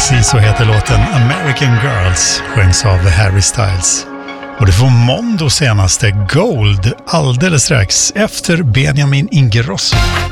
Precis så heter låten American Girls, sjöngs av Harry Styles. Och det får Mondo senaste Gold alldeles strax efter Benjamin Ingrosso.